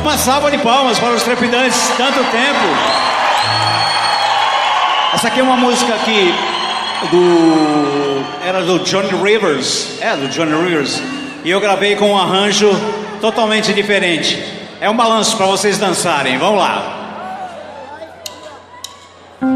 Uma salva de palmas para os trepidantes, tanto tempo. Essa aqui é uma música que era do Johnny Rivers. Do Johnny Rivers. E eu gravei com um arranjo totalmente diferente. É um balanço para vocês dançarem. Vamos lá.